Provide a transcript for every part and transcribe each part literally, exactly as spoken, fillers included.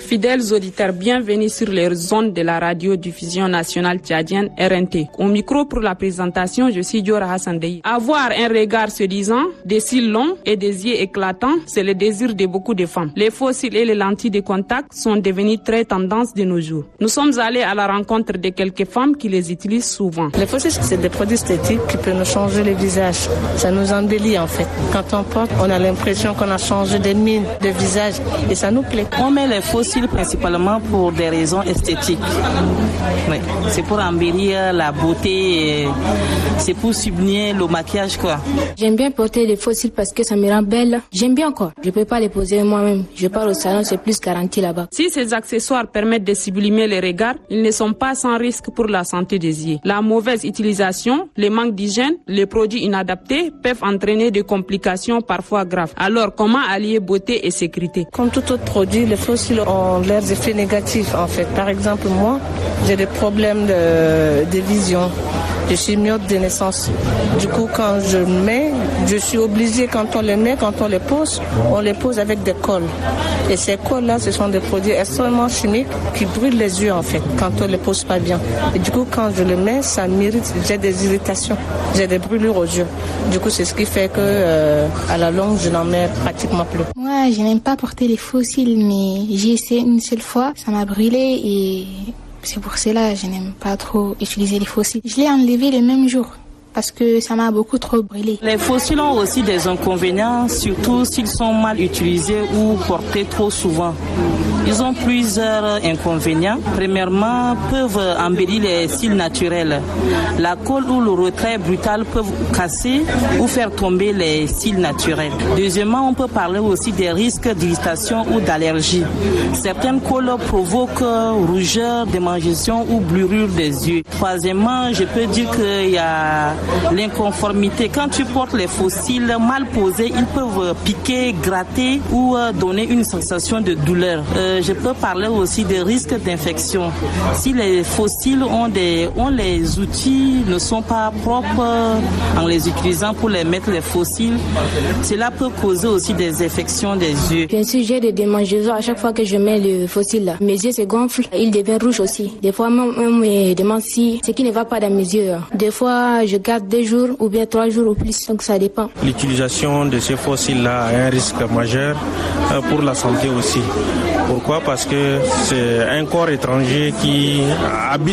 Fidèles auditeurs, bienvenue sur les ondes de la radiodiffusion nationale tchadienne R N T. Au micro pour la présentation, je suis Diora Hassandei. Avoir un regard se disant, des cils longs et des yeux éclatants, c'est le désir de beaucoup de femmes. Les faux cils et les lentilles de contact sont devenus très tendance de nos jours. Nous sommes allés à la rencontre de quelques femmes qui les utilisent souvent. Les faux cils, c'est des produits esthétiques qui peuvent nous changer le visage. Ça nous embellit en fait. Quand on porte, on a l'impression qu'on a changé de mine, de visage et ça nous plaît. On met les faux cils principalement pour des raisons esthétiques. Oui. C'est pour embellir la beauté, c'est pour souligner le maquillage quoi. J'aime bien porter les faux cils parce que ça me rend belle. J'aime bien quoi. Je peux pas les poser moi-même. Je pars au salon, c'est plus garanti là-bas. Si ces accessoires permettent de sublimer les regards, ils ne sont pas sans risque pour la santé des yeux. La mauvaise utilisation, le manque d'hygiène, les produits inadaptés peuvent entraîner des complications parfois graves. Alors, comment allier beauté et sécurité? Comme tout autre produit, les faux cils ont leurs effets négatifs en fait. Par exemple, moi, j'ai des problèmes de, de vision. Je suis myope de naissance. Du coup, quand je mets, je suis obligée, quand on les met, quand on les pose, on les pose avec des cols. Et ces cols-là, ce sont des produits extrêmement chimiques qui brûlent les yeux, en fait, quand on les pose pas bien. Et du coup, quand je les mets, ça m'irrite. J'ai des irritations, j'ai des brûlures aux yeux. Du coup, c'est ce qui fait que, euh, à la longue, je n'en mets pratiquement plus. Moi, je n'aime pas porter les faux cils, mais j'ai essayé une seule fois, ça m'a brûlé et c'est pour cela que je n'aime pas trop utiliser les faux cils. Je l'ai enlevé le même jour parce que ça m'a beaucoup trop brûlé. Les faux cils ont aussi des inconvénients, surtout s'ils sont mal utilisés ou portés trop souvent. Ils ont plusieurs inconvénients. Premièrement, peuvent embellir les cils naturels. La colle ou le retrait brutal peuvent casser ou faire tomber les cils naturels. Deuxièmement, on peut parler aussi des risques d'irritation ou d'allergie. Certaines colles provoquent rougeur, démangeaisons ou brûlure des yeux. Troisièmement, je peux dire qu'il y a l'inconformité. Quand tu portes les faux cils mal posés, ils peuvent piquer, gratter ou donner une sensation de douleur. Euh, je peux parler aussi des risques d'infection. Si les faux cils ont des, ont les outils ne sont pas propres en les utilisant pour les mettre les faux cils, cela peut causer aussi des infections des yeux. Bien sûr, j'ai des démangeaisons à chaque fois que je mets le faux cil là. Mes yeux se gonflent, ils deviennent rouges aussi. Des fois, même, on me demande si ce qui ne va pas dans mes yeux. Des fois, je garde deux jours ou bien trois jours ou plus, donc ça dépend. L'utilisation de ces faux cils là a un risque majeur pour la santé aussi. Pourquoi? Parce que c'est un corps étranger qui habite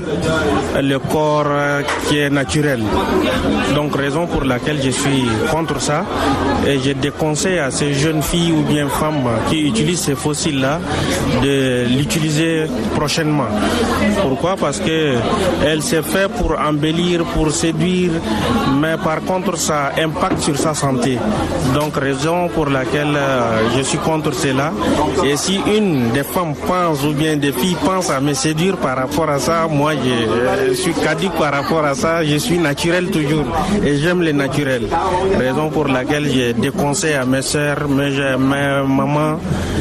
le corps qui est naturel. Donc raison pour laquelle je suis contre ça et je déconseille à ces jeunes filles ou bien femmes qui utilisent ces faux cils là de l'utiliser prochainement. Pourquoi? Parce que elle s'est fait pour embellir, pour séduire, mais par contre ça impacte sur sa santé. Donc raison pour laquelle je suis contre cela. Et si une des femmes pensent ou bien des filles pensent à me séduire par rapport à ça, moi je, je suis caduc par rapport à ça, je suis naturel toujours et j'aime le naturel. Raison pour laquelle je déconseille à mes soeurs, mes, mes mamans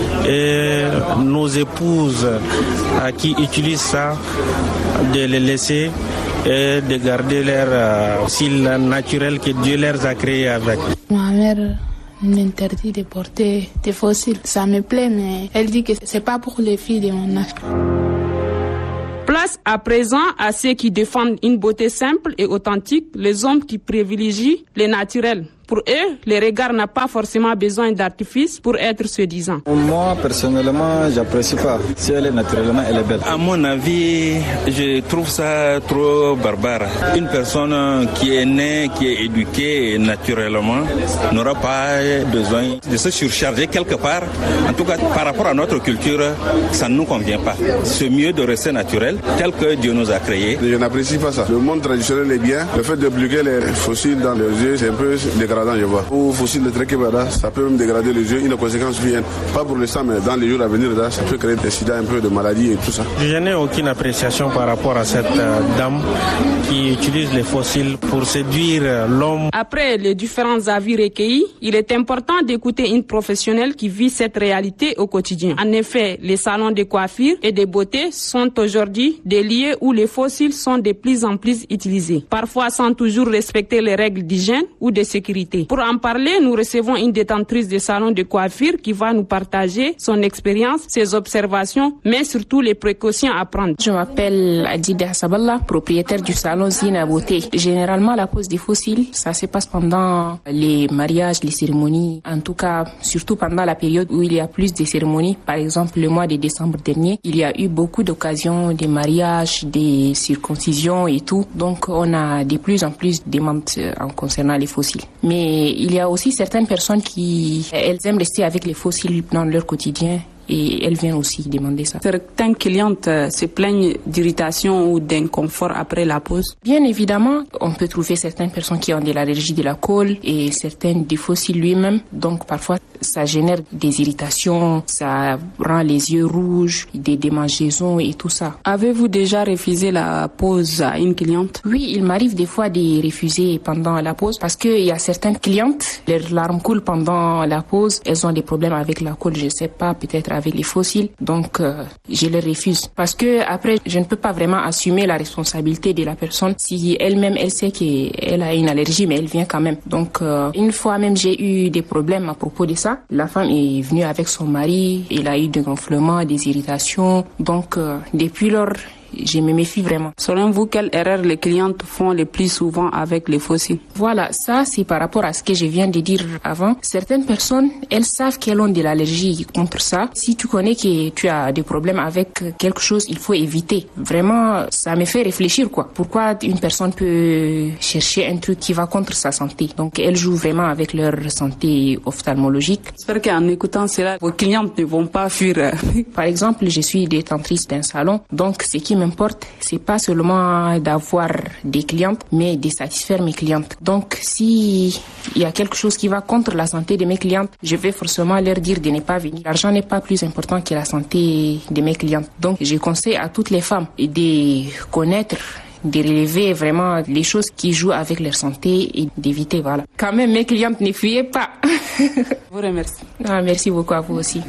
et nos épouses à qui utilisent ça de les laisser et de garder leur euh, cils naturel que Dieu leur a créé avec. Ma mère m'interdit de porter des faux cils. Ça me plaît, mais elle dit que c'est pas pour les filles de mon âge. Place à présent à ceux qui défendent une beauté simple et authentique, les hommes qui privilégient le naturel. Pour eux, le regard n'a pas forcément besoin d'artifice pour être séduisant. Moi, personnellement, j'apprécie pas. Si elle est naturellement, elle est belle. À mon avis, je trouve ça trop barbare. Une personne qui est née, qui est éduquée naturellement, n'aura pas besoin de se surcharger quelque part. En tout cas, par rapport à notre culture, ça ne nous convient pas. C'est mieux de rester naturel, tel que Dieu nous a créés. Je n'apprécie pas ça. Le monde traditionnel est bien. Le fait de bloquer les fossiles dans les yeux, c'est un peu dégradant. Je vois. Ou fossile de Trekebada, ça peut même dégrader les yeux. Une conséquence vienne, pas pour l'instant, mais dans les jours à venir, là, ça peut créer des sida, un peu de maladies et tout ça. Je n'ai aucune appréciation par rapport à cette euh, dame qui utilise les fossiles pour séduire l'homme. Après les différents avis recueillis, il est important d'écouter une professionnelle qui vit cette réalité au quotidien. En effet, les salons de coiffure et de beauté sont aujourd'hui des lieux où les fossiles sont de plus en plus utilisés, parfois sans toujours respecter les règles d'hygiène ou de sécurité. sécurité. Pour en parler, nous recevons une détentrice de salon de coiffure qui va nous partager son expérience, ses observations, mais surtout les précautions à prendre. Je m'appelle Adida Saballah, propriétaire du salon Zina Beauté. Généralement, la pose des fossiles, ça se passe pendant les mariages, les cérémonies, en tout cas, surtout pendant la période où il y a plus de cérémonies. Par exemple, le mois de décembre dernier, il y a eu beaucoup d'occasions, des mariages, des circoncisions et tout. Donc, on a de plus en plus de demandes en concernant les fossiles. Mais il y a aussi certaines personnes qui, elles aiment rester avec les fossiles dans leur quotidien. Et elles viennent aussi demander ça. Certaines clientes se plaignent d'irritation ou d'inconfort après la pose. Bien évidemment, on peut trouver certaines personnes qui ont de l'allergie de la colle et certaines des fossiles lui-même. Donc parfois, ça génère des irritations, ça rend les yeux rouges, des démangeaisons et tout ça. Avez-vous déjà refusé la pose à une cliente? Oui, il m'arrive des fois de refuser pendant la pose parce qu'il y a certaines clientes, leurs larmes coulent pendant la pose, elles ont des problèmes avec la colle, je sais pas, peut-être avec les fossiles, donc euh, je les refuse parce que après je ne peux pas vraiment assumer la responsabilité de la personne si elle-même elle sait qu'elle a une allergie mais elle vient quand même. Donc euh, une fois même j'ai eu des problèmes à propos de ça. La femme est venue avec son mari, elle a eu des gonflements, des irritations, donc euh, depuis lors je me méfie vraiment. Selon vous, quelle erreur les clientes font le plus souvent avec les fossiles? Voilà, ça c'est par rapport à ce que je viens de dire avant. Certaines personnes, elles savent qu'elles ont de l'allergie contre ça. Si tu connais que tu as des problèmes avec quelque chose, il faut éviter. Vraiment, ça me fait réfléchir quoi. Pourquoi une personne peut chercher un truc qui va contre sa santé? Donc elles jouent vraiment avec leur santé ophtalmologique. J'espère qu'en écoutant cela, vos clientes ne vont pas fuir. Par exemple, je suis détentrice d'un salon, donc ce qui m'importe, c'est pas seulement d'avoir des clientes, mais de satisfaire mes clientes. Donc, si il y a quelque chose qui va contre la santé de mes clientes, je vais forcément leur dire de ne pas venir. L'argent n'est pas plus important que la santé de mes clientes. Donc, je conseille à toutes les femmes de connaître, de relever vraiment les choses qui jouent avec leur santé et d'éviter, voilà. Quand même, mes clientes, ne fuyez pas. Je vous remercie. Ah, merci beaucoup à vous aussi.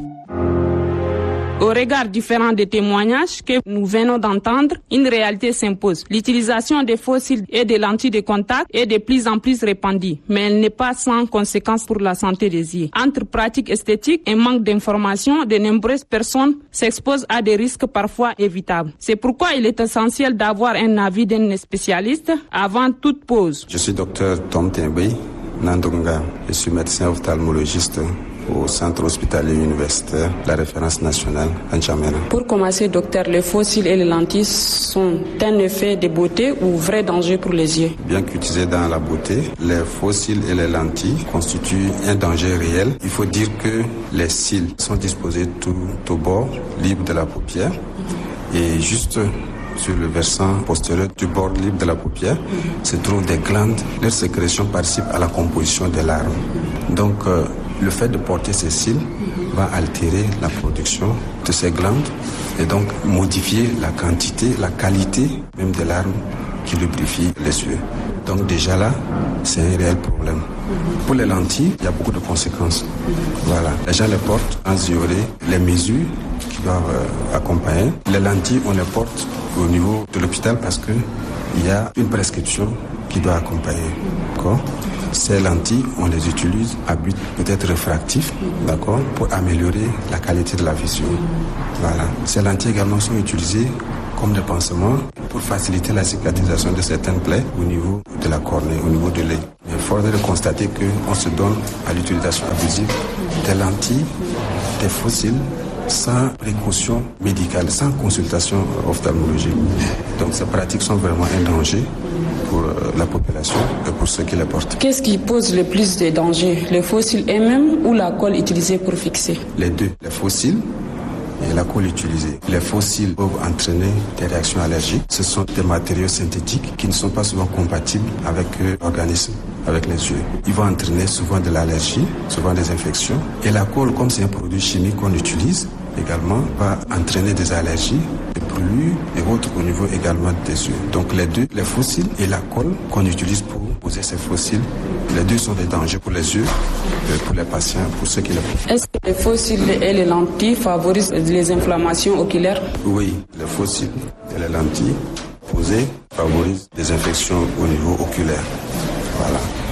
Au regard différent des témoignages que nous venons d'entendre, une réalité s'impose. L'utilisation des fossiles et des lentilles de contact est de plus en plus répandue, mais elle n'est pas sans conséquences pour la santé des yeux. Entre pratiques esthétiques et manque d'information, de nombreuses personnes s'exposent à des risques parfois évitables. C'est pourquoi il est essentiel d'avoir un avis d'un spécialiste avant toute pause. Je suis docteur Tom Timbé Nandonga. Je suis médecin ophtalmologiste au centre hospitalier universitaire, la référence nationale en N'Djamena. Pour commencer, docteur, les fossiles et les lentilles sont un effet de beauté ou vrai danger pour les yeux? Bien qu'utilisés dans la beauté, les fossiles et les lentilles constituent un danger réel. Il faut dire que les cils sont disposés tout au bord, libre de la paupière, mm-hmm. et juste sur le versant postérieur du bord libre de la paupière mm-hmm. se trouvent des glandes. Leur sécrétion participe à la composition des larmes. Mm-hmm. Donc, euh, le fait de porter ces cils va altérer la production de ces glandes et donc modifier la quantité, la qualité même des larmes qui lubrifient les yeux. Donc déjà là, c'est un réel problème. Pour les lentilles, il y a beaucoup de conséquences. Voilà, les gens les portent sans ignorer les mesures qui doivent euh, accompagner. Les lentilles, on les porte au niveau de l'hôpital parce que il y a une prescription qui doit accompagner. D'accord ? Ces lentilles, on les utilise à but peut-être réfractif, d'accord, pour améliorer la qualité de la vision. Voilà. Ces lentilles également sont utilisées comme des pansements pour faciliter la cicatrisation de certaines plaies au niveau de la cornée, au niveau de l'œil. Il faudrait de constater qu'on se donne à l'utilisation abusive des lentilles, des fossiles, sans précaution médicale, sans consultation ophtalmologique. Donc ces pratiques sont vraiment un danger pour la population et pour ceux qui les portent. Qu'est-ce qui pose le plus de dangers, les fossiles eux-mêmes ou la colle utilisée pour fixer? Les deux, les fossiles et la colle utilisée. Les fossiles peuvent entraîner des réactions allergiques. Ce sont des matériaux synthétiques qui ne sont pas souvent compatibles avec l'organisme, avec les yeux. Ils vont entraîner souvent de l'allergie, souvent des infections. Et la colle, comme c'est un produit chimique qu'on utilise, également va entraîner des allergies, des brûlures et autres au niveau également des yeux. Donc les deux, les fossiles et la colle qu'on utilise pour poser ces fossiles, les deux sont des dangers pour les yeux, pour les patients, pour ceux qui les portent. Est-ce que les fossiles et les lentilles favorisent les inflammations oculaires? Oui, les fossiles et les lentilles posées favorisent les infections au niveau oculaire. Voilà.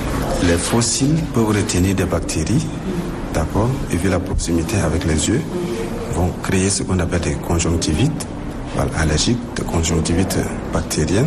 Les fossiles peuvent retenir des bactéries, d'accord, et vu la proximité avec les yeux, vont créer ce qu'on appelle des conjonctivites voilà, allergiques, des conjonctivites bactériennes,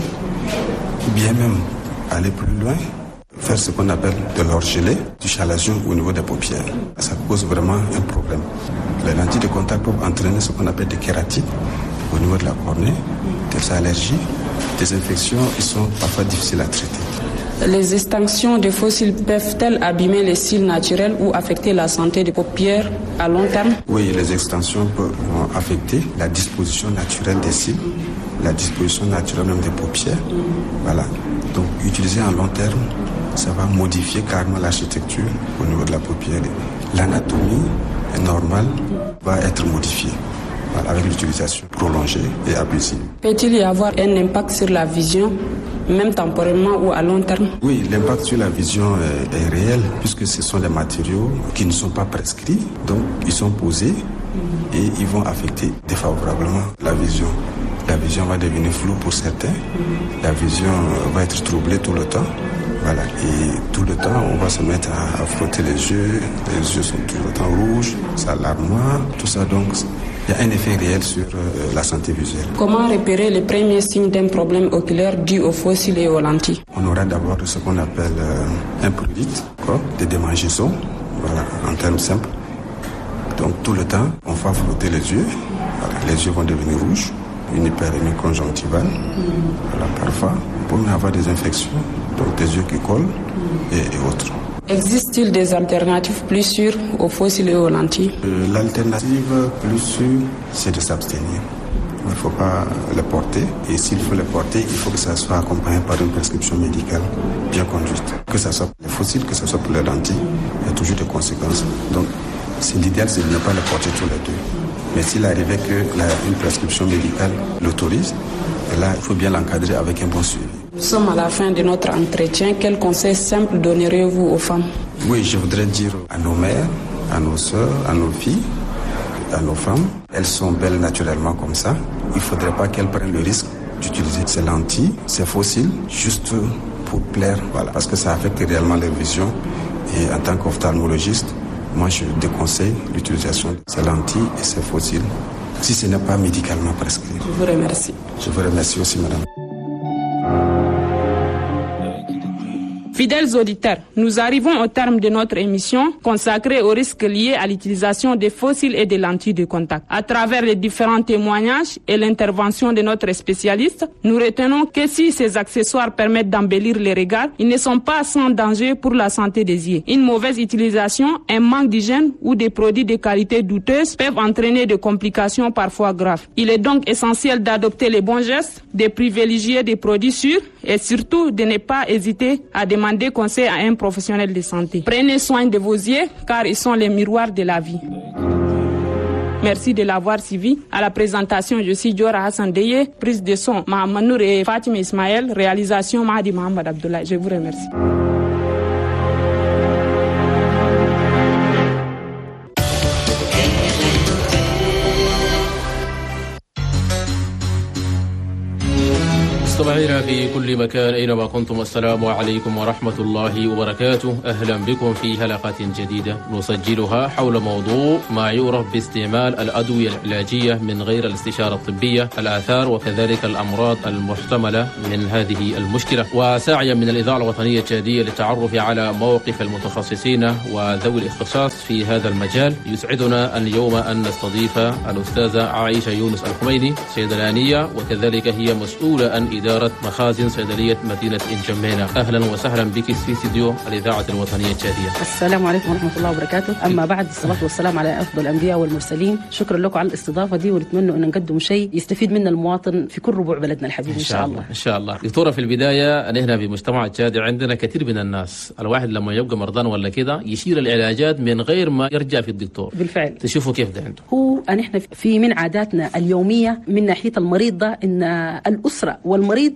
ou bien même aller plus loin, faire ce qu'on appelle de l'orgelée, du chalation au niveau des paupières. Ça cause vraiment un problème. Les lentilles de contact peuvent entraîner ce qu'on appelle des kératites au niveau de la cornée, des allergies, des infections qui sont parfois difficiles à traiter. Les extinctions de fossiles peuvent-elles abîmer les cils naturels ou affecter la santé des paupières à long terme? Oui, les extinctions peuvent affecter la disposition naturelle des cils, la disposition naturelle même des paupières. Voilà. Donc, utiliser en long terme, ça va modifier carrément l'architecture au niveau de la paupière. L'anatomie normale va être modifiée voilà, avec l'utilisation prolongée et abusive. Peut-il y avoir un impact sur la vision, même temporairement ou à long terme? Oui, l'impact sur la vision est, est réel puisque ce sont des matériaux qui ne sont pas prescrits, donc ils sont posés et ils vont affecter défavorablement la vision. La vision va devenir floue pour certains, la vision va être troublée tout le temps. Voilà. Et tout le temps, on va se mettre à, à frotter les yeux, les yeux sont tout le temps rouges, ça larmoie, tout ça. Donc, il y a un effet réel sur euh, la santé visuelle. Comment repérer les premiers signes d'un problème oculaire dû aux fossiles et aux lentilles? On aura d'abord ce qu'on appelle euh, un prurite, des démangeaisons, voilà, en termes simples. Donc, tout le temps, on va frotter les yeux, voilà, les yeux vont devenir rouges, une hyperémie conjonctivale, mmh. voilà, parfois, on peut même avoir des infections. Donc des yeux qui collent et, et autres. Existe-t-il des alternatives plus sûres aux fossiles et aux lentilles? euh, L'alternative plus sûre, c'est de s'abstenir. Il ne faut pas les porter. Et s'il faut les porter, il faut que ça soit accompagné par une prescription médicale bien conduite. Que ce soit pour les fossiles, que ce soit pour les lentilles, il y a toujours des conséquences. Donc c'est l'idéal, c'est de ne pas les porter tous les deux. Mais s'il arrivait qu'une prescription médicale l'autorise, là, il faut bien l'encadrer avec un bon suivi. Nous sommes à la fin de notre entretien. Quel conseil simple donneriez-vous aux femmes? Oui, je voudrais dire à nos mères, à nos sœurs, à nos filles, à nos femmes, elles sont belles naturellement comme ça. Il ne faudrait pas qu'elles prennent le risque d'utiliser ces lentilles, ces fossiles, juste pour plaire, voilà, parce que ça affecte réellement leur vision. Et en tant qu'ophtalmologiste, moi je déconseille l'utilisation de ces lentilles et ces fossiles si ce n'est pas médicalement prescrit. Je vous remercie. Je vous remercie aussi, madame. Fidèles auditeurs, nous arrivons au terme de notre émission consacrée aux risques liés à l'utilisation des fossiles et des lentilles de contact. À travers les différents témoignages et l'intervention de notre spécialiste, nous retenons que si ces accessoires permettent d'embellir les regards, ils ne sont pas sans danger pour la santé des yeux. Une mauvaise utilisation, un manque d'hygiène ou des produits de qualité douteuse peuvent entraîner des complications parfois graves. Il est donc essentiel d'adopter les bons gestes, de privilégier des produits sûrs et surtout de ne pas hésiter à demander Demandez conseil à un professionnel de santé. Prenez soin de vos yeux car ils sont les miroirs de la vie. Merci de l'avoir suivi. À la présentation, je suis Diora Hassan Deye, prise de son Mahaman Nour et Fatima Ismaël, réalisation Mahdi Mohamed Abdullah. Je vous remercie. مستمعينا في كل مكان أينما كنتم السلام عليكم ورحمة الله وبركاته. أهلا بكم في حلقة جديدة نسجلها حول موضوع ما يعرف باستعمال الأدوية العلاجية من غير الاستشارة الطبية، الآثار وكذلك الأمراض المحتملة من هذه المشكلة. وساعيا من الإذاعة الوطنية التشادية للتعرف على موقف المتخصصين وذوي الاختصاص في هذا المجال، يسعدنا اليوم أن نستضيف الأستاذة عائشة يونس الخميني، صيدلانية وكذلك هي مسؤولة عن إدارة مخازن صيدلية مدينة إنجمينا. أهلا وسهلا بك في استديو الإذاعة الوطنية التشادية. السلام عليكم ورحمة الله وبركاته. أما بعد، الصلاة والسلام على أفضل الأنبياء والمرسلين. شكرا لكم على الاستضافة دي، ونتمنى أن نقدم شيء يستفيد منه المواطن في كل ربوع بلدنا الحبيب إن شاء الله. إن شاء الله. دكتورة، في البداية نحن في مجتمع التشادي عندنا كثير من الناس، الواحد لما يبقى مرضان ولا كده يشير العلاجات من غير ما يرجع في الدكتور. بالفعل. تشوفوا كيف ده عنده؟ هو نحن في من عاداتنا اليومية من ناحية المريض ده إن الأسرة والمريض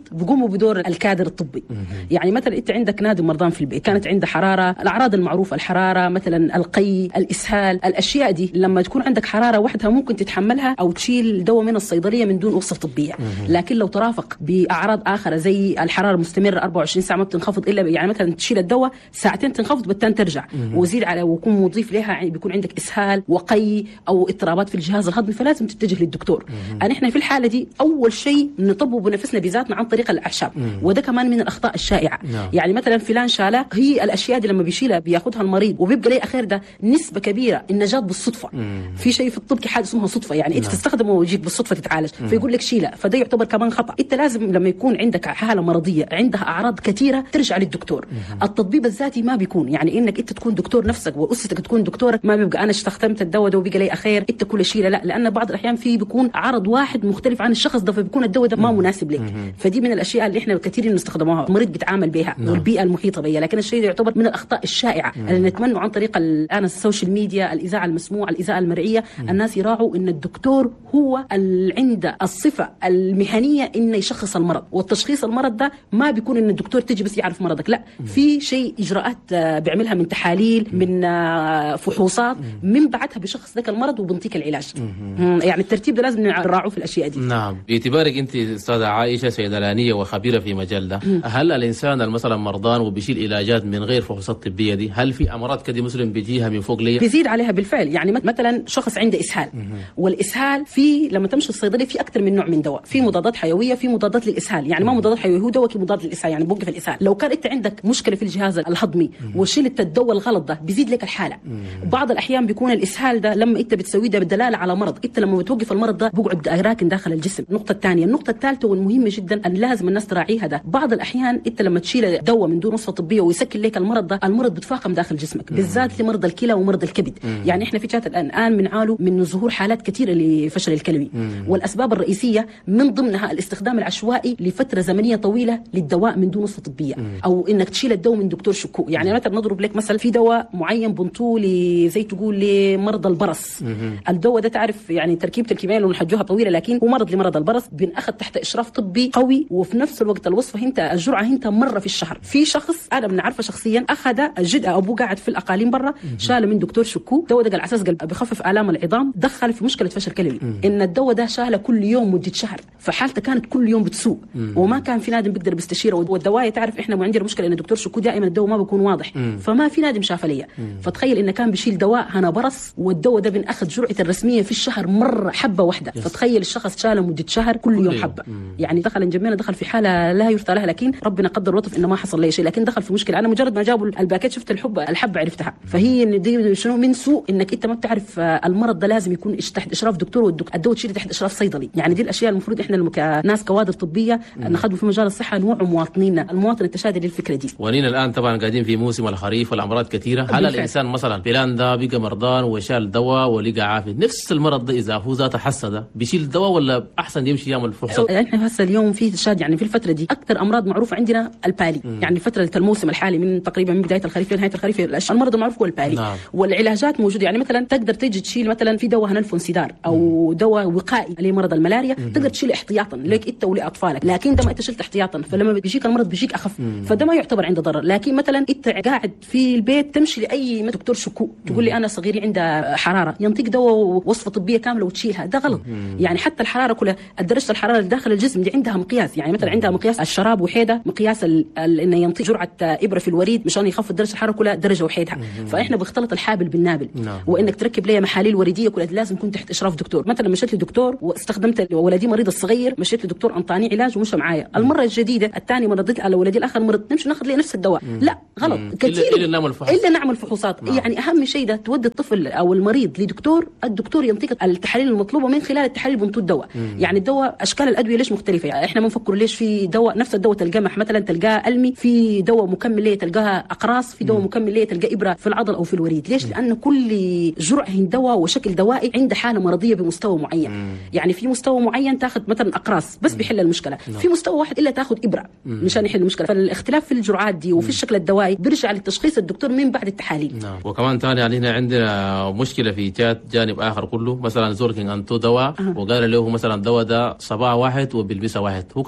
بيقوموا بدور الكادر الطبي. يعني مثلا انت عندك نادي مرضان في البيت، كانت عنده حراره، الاعراض المعروفه الحراره مثلا القي، الاسهال، الاشياء دي لما تكون عندك حراره وحدها ممكن تتحملها او تشيل دواء من الصيدليه من دون وصفه طبيه. لكن لو ترافق باعراض اخرى زي الحراره المستمره أربعة وعشرين ساعه ما بتنخفض الا يعني مثلا تشيل الدواء ساعتين تنخفض بالتالي ترجع، وزيد على ويكون مضيف لها بيكون عندك اسهال وقي او اضطرابات في الجهاز الهضمي، فلازم تتجه للدكتور. يعني احنا في الحاله دي اول شيء نطبب بنفسنا بذاتنا عن طريق الاعشاب، وده كمان من الاخطاء الشائعه. يعني مثلا فلان شاله، هي الاشياء دي لما بيشيلها بياخذها المريض وبيبقى ليه اخير ده نسبه كبيره النجاه بالصدفه. في شيء في الطب حاجه اسمها صدفه، يعني انت تستخدمه ويجيك بالصدفه تتعالج، فيقول لك شيله، فده يعتبر كمان خطا. انت لازم لما يكون عندك حاله مرضيه عندها اعراض كثيره ترجع للدكتور. التطبيب الذاتي ما بيكون يعني انك انت تكون دكتور نفسك واسرتك تكون دكتورك، ما بيبقى انا استخدمت الدواء ده وبقى لي اخير انت كل شيله، لا، لان بعض الاحيان في بيكون عرض واحد مختلف عن الشخص ده، فبيكون الدواء ده ما مناسب لك. فدي من الاشياء اللي احنا كثير نستخدموها، المريض بيتعامل بها والبيئه المحيطه بها. لكن الشيء ده يعتبر من الاخطاء الشائعه اللي نتمنى عن طريق الان السوشيال ميديا، الاذاعه المسموعه، الاذاعه المرئيه، الناس يراعوا ان الدكتور هو اللي عنده الصفه المهنيه انه يشخص المرض، والتشخيص المرض ده ما بيكون ان الدكتور تيجي بس يعرف مرضك، لا، في شيء اجراءات بيعملها من تحاليل، من فحوصات، من بعدها بشخص ذاك المرض وبنطيك العلاج. يعني الترتيب ده لازم نراعوه في الاشياء دي. نعم. باعتبارك انت استاذه عائشه صيدلانيه وخبيره في مجال ده، هل الانسان مثلا مرضان وبيشيل علاجات من غير فحوصات طبيه دي، هل في امراض كده مسلم بيجيها من فوق ليه؟ بيزيد عليها بالفعل. يعني مثلا شخص عنده اسهال، والاسهال في لما تمشي الصيدليه في اكثر من نوع من دواء، في مضادات حيويه، في مضادات للاسهال، يعني ما مضادات حيويه، هو دواء مضاد للاسهال يعني بوقف الاسهال. لو كان انت عندك مشكله في الجهاز الهضمي وشلت الدواء الغلط ده بيزيد لك الحاله. بعض الاحيان بيكون الاسهال ده لما انت بتسويه ده بالدلاله على مرض، انت لما بتوقف المرض ده بيقعد راكن داخل الجسم. النقطه الثانيه، النقطه الثالثه والمهمه جدا ان لازم الناس تراعيها، ده بعض الاحيان انت لما تشيل دواء من دون وصفه طبيه ويسكن لك المرض ده، المرض بتفاقم داخل جسمك، بالذات لمرضى الكلى ومرضى الكبد. يعني احنا في جات الان بنعانوا من ظهور حالات كثيره لفشل الكلوي، والاسباب الرئيسيه من ضمنها الاستخدام العشوائي لفتره زمنيه طويله للدواء من دون وصفه طبيه، او انك تشيل الدواء من دكتور شكوك. يعني مثلا نضرب لك مثلا في دواء معين بنطوه زي تقول لمرضى البرص. الدواء ده تعرف يعني تركيبه الكيميائيه اللي نحجوها طويله، لكن هو مرض لمرض البرص، بنأخذ تحت اشراف طبي قوي، وفي نفس الوقت الوصفه انت الجرعه انت مره في الشهر. في شخص انا بنعرفه شخصيا اخذ الجد ابوه قاعد في الاقاليم برا، شاله من دكتور شكوك دواء ده على اساس قلب بخفف الام العظام، دخل في مشكله فشل كلوي. ان الدواء ده شاله كل يوم مده شهر، فحالته كانت كل يوم بتسوء، وما كان في نادم بيقدر بيستشيره. والدواء تعرف احنا عندنا مشكله ان الدكتور شكوك دائما الدواء ما بيكون واضح، فما في نادم شاف ليا. فتخيل انه كان بيشيل دواء هنا برص، والدواء ده بنأخذ جرعته الرسميه في الشهر مره حبه واحده. فتخيل الشخص شاله مده شهر كل يوم حبه، يعني دخل جميله دخل في حاله لا يرثى لها، لكن ربنا قدر ولطف انه ما حصل لي شيء، لكن دخل في مشكله. انا مجرد ما جابوا الباكيت شفت الحبه الحبه عرفتها. فهي ان دي شنو من سوء انك انت ما بتعرف المرض ده لازم يكون تحت اشراف دكتور، والدواء تشيل تحت اشراف صيدلي. يعني دي الاشياء المفروض احنا كناس كوادر طبيه نخدم في مجال الصحه نوعوا مواطنينا، المواطن التشادي للفكره دي. ونين الان طبعا قاعدين في موسم الخريف والامراض كثيره، هل الانسان مثلا فلان ده بقى مرضان وشال دواء ولقى عافيه، نفس المرض ده اذا هو ذاته حسده بيشيل الدواء ولا احسن يمشي يعمل فحوصات؟ احنا هسه اليوم في تشاد، يعني في الفتره دي اكثر امراض معروفه عندنا البالي. مم. يعني فتره الموسم الحالي من تقريبا من بدايه الخريف لنهايه الخريف المرض المعروف هو البالي. نعم. والعلاجات موجوده، يعني مثلا تقدر تيجي تشيل مثلا في دواء هنالفونسيدار او دواء وقائي لمرض الملاريا، مم. تقدر تشيل احتياطا لك انت ولاطفالك، لكن ده ما انت شلت احتياطا، فلما بيجيك المرض بيجيك اخف، مم. فده ما يعتبر عنده ضرر. لكن مثلا انت قاعد في البيت تمشي لاي دكتور شكوك تقول لي انا صغيري عنده حراره، ينطيك دواء ووصفه طبيه كامله وتشيلها، ده غلط. مم. يعني حتى الحراره كلها درجه الحراره اللي داخل الجسم دي عندها مقياس، يعني مثلا عندها مقياس الشراب وحيده، مقياس انه ينطي جرعه ابره في الوريد مشان يخفض درجه الحراره كلها درجه وحيدها. فاحنا بنختلط الحابل بالنابل. نعم. وانك تركب لي محاليل وريديه كلها لازم يكون تحت اشراف دكتور. مثلا مشيت لدكتور واستخدمت ولدي مريض الصغير، مشيت لدكتور انطاني علاج ومشى معايا. المره الجديده الثاني مرضت على ولدي الاخر مرض، نمشي ناخذ لي نفس الدواء. مم. لا غلط كثير، الا نعمل فحوصات، الا نعمل فحوصات. نعم. يعني اهم شيء ده تودي الطفل او المريض لدكتور، الدكتور ينطيك التحاليل المطلوبه، من خلال التحاليل بنطوا الدواء. يعني الدواء اشكال الادويه ليش مختلفه، يعني احنا بنفكر ليش في دواء نفس الدواء تلقاه مثلا تلقاه المي، في دواء مكمل ليه تلقاها اقراص، في دواء مكمل ليه تلقاه ابره في العضل او في الوريد. ليش؟ لان كل جرعه دواء وشكل دوائي عند حاله مرضيه بمستوى معين. مم. يعني في مستوى معين تاخذ مثلا اقراص بس بيحل المشكله، مم. في مستوى واحد الا تاخذ ابره مشان يحل المشكله. فالاختلاف في الجرعات دي وفي الشكل الدوائي بيرجع للتشخيص الدكتور من بعد التحاليل. نعم. وكمان ثاني علينا يعني عندنا مشكله في جات جانب اخر كله، مثلا زوركين انتو دواء أه. وقال له مثلا دواء ده صباح واحد وبالبسه واحد، هو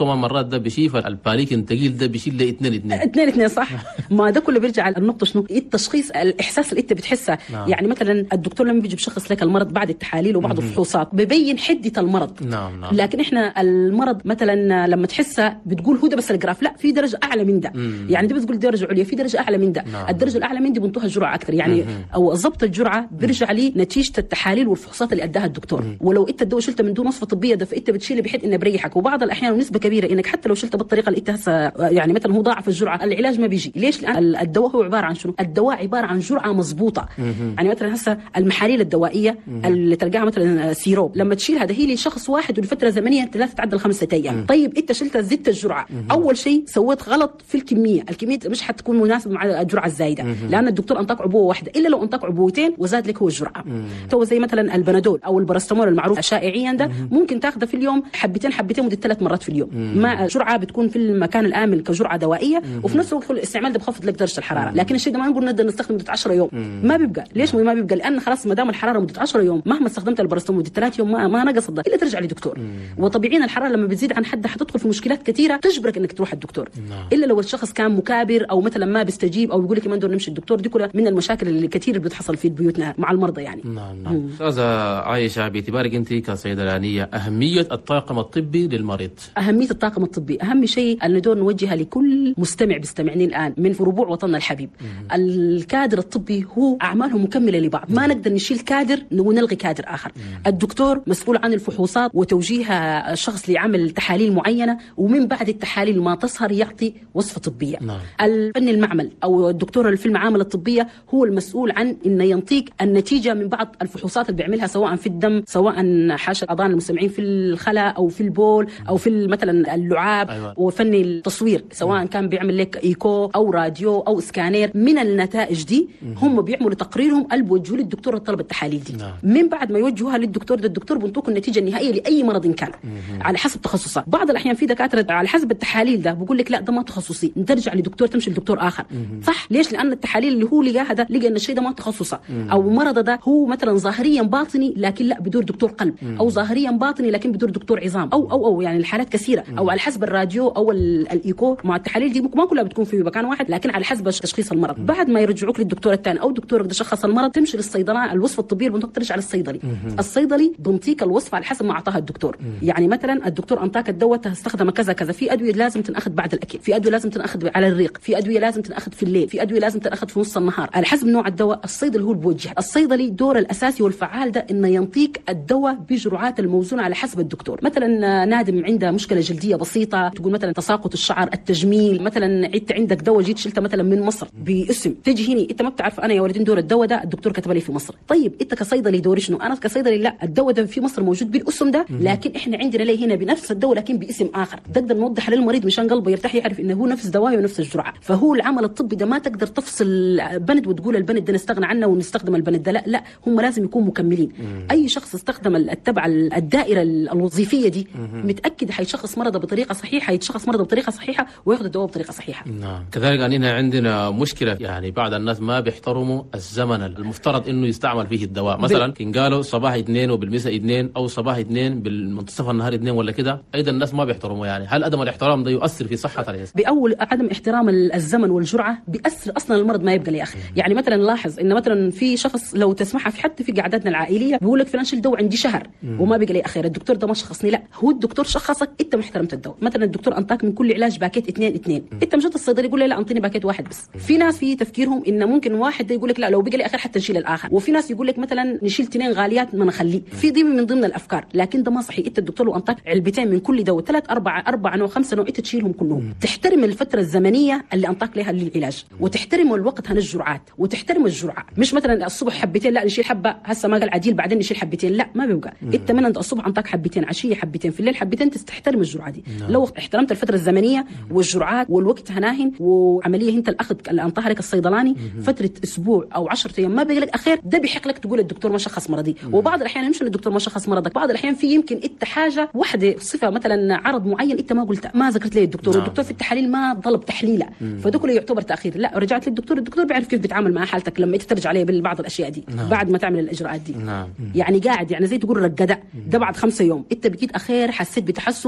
كمان مرات ده بيشيف البانيك الثقيل ده بيشيل له اثنين اثنين اثنين اثنين صح. ما ده كله بيرجع على النقطه شنو؟ التشخيص، الاحساس اللي انت بتحسه. نعم. يعني مثلا الدكتور لما بيجي بيشخص لك المرض بعد التحاليل وبعض الفحوصات ببين حده المرض. نعم نعم. لكن احنا المرض مثلا لما تحسه بتقول هو ده بس الجراف، لا في درجه اعلى من ده. مم. يعني دي بتقول درجه عليا، في درجه اعلى من ده. نعم. الدرجه الاعلى من دي بنطوها الجرعه اكثر يعني. مم. او ضبط الجرعه بيرجع لي نتيجه التحاليل والفحوصات اللي اداها الدكتور. مم. ولو انت الدواء شلته من دون وصفه طبيه ده فانت بتشيله بحيث انه بريحك. وبعض الاحيان ونسبه كبيره انك حتى لو شلته بالطريقه اللي انت هسه يعني مثلا هو ضاعف الجرعه العلاج ما بيجي. ليش؟ لان الدواء هو عباره عن شنو؟ الدواء عباره عن جرعه مضبوطه. يعني مثلا هسه المحاليل الدوائيه اللي تلقاها مثلا سيروب لما تشيل هذا هي لشخص واحد ولفتره زمنيه لا تتعدى الخمسة ايام. طيب انت شلت زدت الجرعه، اول شيء سويت غلط في الكميه، الكميه مش حتكون مناسبه مع الجرعه الزايده لان الدكتور انطاك عبوه واحده، الا لو انطاك عبوتين وزاد لك هو الجرعه. تو زي مثلا البنادول او البارستامول المعروف شائعيا ده ممكن تاخذه في اليوم حبتين حبتين مده ثلاث مرات في اليوم. ما جرعه بتكون في المكان الامن كجرعه دوائيه، وفي نفس الوقت الاستعمال ده بخفض لك درجه الحراره. لكن الشيء ده ما نقول نقدر نستخدم مده عشرة يوم، ما بيبقى. ليش ما بيبقى؟ لان خلاص ما دام الحراره مده عشرة يوم مهما استخدمت البارستامول مده ثلاث يوم ما, ما نقص الا ترجع لدكتور. وطبيعيا الحراره لما بتزيد عن حدها حتدخل في مشكلات كثيره تجبرك انك تروح الدكتور. الا لو الشخص كان مكابر او مثلا ما بيستجيب او بيقول لك ما ندور نمشي الدكتور. دي كلها من المشاكل اللي كثير بتحصل في بيوتنا مع المرضى يعني. نعم نعم. استاذه عائشه، باعتبارك انت كصيدلانيه اهميه الطاقم الطبي للمريض. اهميه الطاقم الطبي اهم شيء الندور نوجهها لكل مستمع بيستمعني الان من ربوع وطننا الحبيب. مم. الكادر الطبي هو اعمالهم مكمله لبعض. مم. ما نقدر نشيل كادر ونلغي كادر اخر. مم. الدكتور مسؤول عن الفحوصات وتوجيه الشخص لعمل تحاليل معينه، ومن بعد التحاليل ما تظهر يعطي وصفه طبيه. نعم. الفني المعمل او الدكتور اللي في المعامل الطبيه هو المسؤول عن انه ينطيك النتيجه من بعض الفحوصات اللي بيعملها سواء في الدم، سواء حاشا اعضاء المستمعين في الخلاء او في البول او في مثلا اللعاب. أيوة. وفني التصوير سواء مم. كان بيعمل لك ايكو او راديو او سكانير. من النتائج دي مم. هم بيعملوا تقريرهم اللي بيوجهوا للدكتور الطلب التحاليل دي. نعم. من بعد ما يوجهوها للدكتور ده الدكتور بنطوك النتيجه النهائيه لاي مرض كان. مم. على حسب تخصصه. بعض الاحيان في دكاتره على حسب التحاليل ده بقول لك لا ده ما تخصصي، ترجع لدكتور تمشي لدكتور اخر. مم. صح. ليش؟ لان التحاليل اللي هو لقاها ده لقى ان الشيء ده ما تخصصه. مم. او مرض ده هو مثلا ظاهريا باطني لكن لا بدور دكتور قلب. مم. او ظاهريا باطني لكن بدور دكتور عظام او او او يعني الحالات كثيره. مم. او على حسب الراديو او الايكو. مع التحاليل دي ما كلها بتكون في مكان واحد لكن على حسب تشخيص المرض. مم. بعد ما يرجعوك للدكتور الثاني او الدكتور اللي شخص المرض تمشي للصيدله الوصفه الطبيه اللي بنطق ترجع للصيدلي. مم. الصيدلي بنطيك الوصفه على حسب ما اعطاها الدكتور. مم. يعني مثلا الدكتور انطاك الدواء تستخدم كذا كذا، في ادويه لازم تنأخذ بعد الاكل، في ادويه لازم تنأخذ على الريق، في ادويه لازم تنأخذ في الليل، في ادويه لازم تنأخذ في نص النهار. على حسب نوع الدواء الصيدلي هو اللي بوجه. الصيدلي دور الاساسي والفعال ده انه ينطيك الدواء بجرعات الموزونه على حسب الدكتور. مثلا نادم عنده مشكله جلديه بسيطه تقول مثلا تساقط الشعر، التجميل، مثلا انت عندك دواء جيت شلته مثلا من مصر باسم، تجي هنا انت ما بتعرف انا يا ولدين دور الدواء ده الدكتور كتب لي في مصر. طيب انت كصيدلي دوري شنو؟ انا كصيدلي لا الدواء ده في مصر موجود بالاسم ده لكن احنا عندنا ليه هنا بنفس الدواء لكن باسم اخر. تقدر نوضح للمريض مشان قلبه يرتاح يعرف انه هو نفس دواء ونفس الجرعه. فهو العمل الطبي ده ما تقدر تفصل بند وتقول البند ده نستغنى عنه ونستخدم البند ده، لا لا هم لازم يكونوا مكملين. مم. اي شخص استخدم التبع الدائره الوظيفيه دي مم. متاكد حيشخص مرضه بطريقه صحيحه، حيتشخص مرضه بطريقه صحيحه وياخذ الدواء بطريقه صحيحه. نعم. كذلك اننا عندنا مشكله يعني بعض الناس ما بيحترموا الزمن المفترض انه يستعمل فيه الدواء. مثلا كان قالوا صباح اثنين وبالمساء اثنين او صباح اثنين بالمنتصف النهار اثنين ولا كده، ايضا الناس ما بيحترموا. يعني هل عدم الاحترام ده يؤثر في صحه الانسان؟ باول عدم احترام الزمن والجرعه بيأثر اصلا المرض ما يبقى يا اخي. يعني مثلا لاحظ ان مثلا في شخص لو تسمعها في حتى في قعداتنا العائليه بيقول لك فلان شيل دواء عندي شهر مم. وما بقى لي اخير الدكتور ده ما شخصني. لا هو الدكتور شخصك انت ما احترمت الدواء. مثلا الدكتور انطاك من كل علاج باكيت اثنين اثنين مم. انت مشيت الصيدلي يقول لي لا انطيني باكيت واحد بس. مم. في ناس في تفكيرهم ان ممكن واحد يقول لك لا لو بقى لي اخير حتى نشيل الاخر، وفي ناس يقول لك مثلا نشيل اثنين غاليات ما نخليه. في دي من ضمن الافكار لكن ده ما صحيح. انت الدكتور لو انطاك علبتين من كل دواء ثلاث اربع اربع نوع خمسه نوع انت تشيلهم كلهم. مم. تحترم الفتره الزمنيه اللي انطاك لها للعلاج وتحترم الوقت هن الجرعات وتحترم الجرعه. مش مثلا الصبح حبتين لا نشيل حبه هسه ما قال عديل بعدين نشيل حبتين، لا ما بيبقى. مم. انت من الصبح انطاك حبتين، عشيه حبتين، في الليل حبتين، تحترم الجرعه دي. مم. لو احترمت الفتره الزمنيه مم. والجرعات والوقت هناهن وعمليه انت الاخذ اللي انطاها لك الصيدلاني مم. فتره اسبوع او عشرة ايام ما بقى لك اخير ده بيحق لك تقول الدكتور ما شخص مرضي. مم. وبعض الاحيان مش الدكتور ما شخص مرضك، بعض الاحيان في يمكن انت حاجه واحده صفه مثلا عرض معين انت ما قلتها ما ذكرت لي الدكتور. نعم. والدكتور في التحاليل ما طلب تحليله فده كله يعتبر تاخير. لا رجعت للدكتور الدكتور بيعرف كيف بيتعامل مع حالتك لما انت ترجع عليه ببعض الاشياء دي. نعم. بعد ما تعمل الاجراءات دي. نعم. يعني قاعد يعني زي تقول رقدة ده بعد خمسة يوم انت بكيت اخير حسيت بتحسن، لا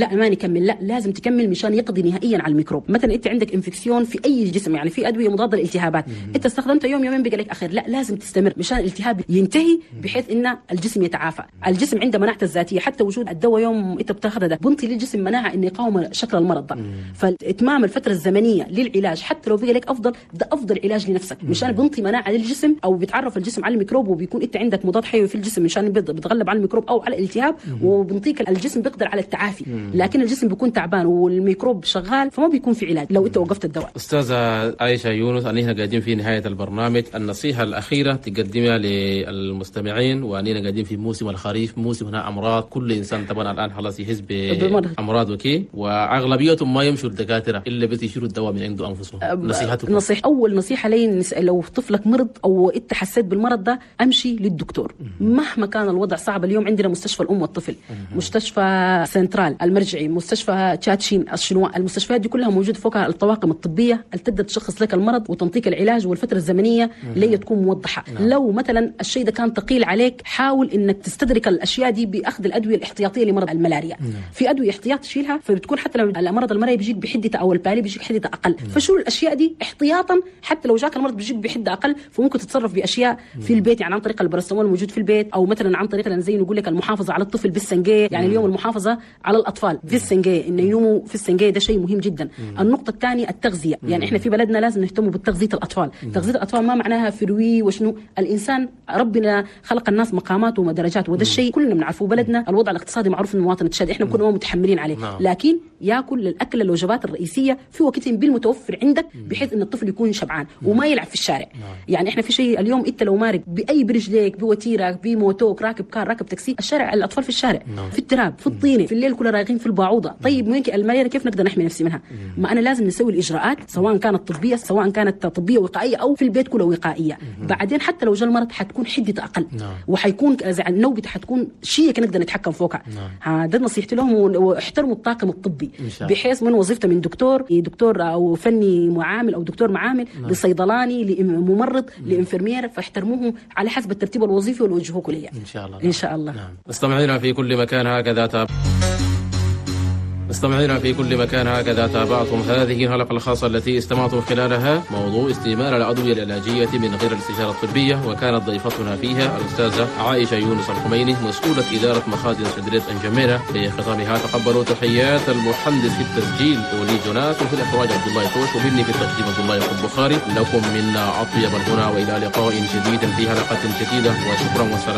لا ما نكمل، لا لازم تكمل مشان يقضي نهائيا على الميكروب. مثلا انت عندك انفكسيون في اي جسم، يعني في ادويه مضاده للالتهابات انت استخدمتها يوم يومين بقى لك اخر، لا لازم تستمر مشان الالتهاب ينتهي بحيث ان الجسم يتعافى. الجسم عنده مناعته الذاتيه، حتى وجود الدواء يوم انت بتاخذه ده بنطي للجسم مناعه انه يقاوم شكل المرض ده. فاتمام الفتره الزمنيه للعلاج حتى لو بقى لك افضل، ده افضل علاج لنفسك مشان بنطي مناعه للجسم او بيتعرف الجسم على الميكروب، وبيكون انت عندك مضاد حيوي في الجسم مشان بتغلب على الميكروب او على الالتهاب، وبنطيك الجسم بيقدر على التعافي. لكن الجسم بيكون تعبان والميكروب شغال فما بيكون في علاج لو انت وقفت الدواء. استاذه عائشه يونس، اننا قاعدين في نهايه البرنامج، النصيحه الاخيره تقدمها للمستمعين، واننا قاعدين في موسم الخريف، موسم هنا امراض، كل انسان طبعا الان خلاص يحس بامراض وكي، واغلبيتهم ما يمشوا الدكاتره الا بس يشيلوا الدواء من عنده انفسهم. نصيحتكم؟ نصيحه اول نصيحه لي لو طفلك مرض او انت حسيت بالمرض ده امشي للدكتور مهما كان الوضع صعب. اليوم عندنا مستشفى الام والطفل، مستشفى سنترال المرجعي، مستشفى تشاتشين الشنواء، المستشفيات دي كلها موجود فوقها الطواقم الطبيه اللي تقدر تشخص لك المرض وتنطيك العلاج، والفتره الزمنيه اللي تكون موضحه. لو مثلا الشيء ده كان ثقيل عليك حاول انك تستدرك الاشياء دي باخذ الادويه الاحتياطيه لمرض الملاريا. في ادويه احتياط تشيلها فبتكون حتى لو المرض المرضي بيجيك بحده او البالي بيجيك حده اقل، فشو الاشياء دي احتياطا حتى لو جاك المرض بيجيك بحده اقل، فممكن تتصرف باشياء في البيت، يعني عن طريق الباراسيتامول الموجود في البيت، او مثلا عن طريق زي نقول لك المحافظه على الطفل بالسنجيه. يعني اليوم المحافظه على الاطفال في السنجيه، انه ينوموا في السنجيه، ده شيء مهم جدا. النقطه الثانيه التغذيه، يعني احنا في بلدنا لازم نهتم بتغذيه الاطفال. تغذيه الاطفال ما معناها فروي وشنو، الانسان ربنا خلق الناس مقامات ودرجات، وده الشيء كلنا بنعرفه. بلدنا الوضع الاقتصادي معروف انه مواطن تشاد، احنا كنا متحملين عليه، لكن ياكل الاكل الوجبات الرئيسيه في وقت بالمتوفر عندك بحيث ان الطفل يكون شبعان وما يلعب في الشارع. يعني احنا في شيء اليوم انت لو مارك باي برجليك بوتيرك بموتوك راكب كار راكب تاكسي، الشارع الاطفال في الشارع في التراب في الطينه في الليل كلها رايقين في البعوضه. طيب وين الملاريا كيف نقدر نحمي نفسي منها؟ ما انا لازم نسوي الاجراءات سواء كانت طبيه سواء كانت طبيه وقائيه او في البيت كله وقائيه. بعدين حتى لو جاء المرض حتكون حده اقل وحيكون النوبه حتكون شيء نقدر نتحكم فوقها. هذا نصيحتي لهم، واحترموا الطاقم الطبي بحيث من وظيفته من دكتور دكتور او فني معامل او دكتور معامل لصيدلاني لممرض لانفرمير، فاحترموهم على حسب الترتيب الوظيفي والوجهوك ليا ان شاء الله. ان شاء الله. نعم. مستمعينا في كل مكان هكذا تاب مستمعينا في كل مكان هكذا تابعتم هذه الحلقة الخاصة التي استمعتم خلالها موضوع استعمال الأدوية العلاجية من غير الاستشارة الطبية، وكانت ضيفتنا فيها الأستاذة عائشة يونس الخميني مسؤولة إدارة مخازن صيدلية أنجميرة. في ختامها تقبلوا تحيات المهندس في التسجيل ولي جوناس، وفي الإخراج عبد الله توش، ومني في التقديم عبد الله يعقوب بخاري. لكم منا أطيب الغنى وإلى لقاء جديد في حلقة جديدة، وشكرا والسلام.